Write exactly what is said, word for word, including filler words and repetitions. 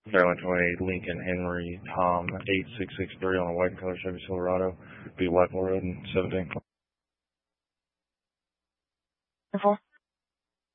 Fairline twenty-eight, Lincoln Henry Tom eight six six three on a white and color Chevy Silverado, be Whiteville Road and seventeen. Four.